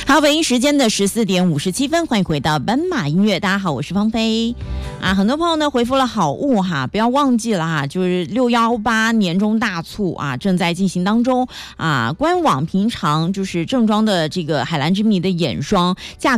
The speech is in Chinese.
好，北京时间的14:57，欢迎回到斑马音乐。大家好，我是芳菲啊。很多朋友呢回复了好物哈，不要忘记了哈，就是618年中大促啊正在进行当中啊。官网平常就是正装的这个海蓝之谜的眼霜价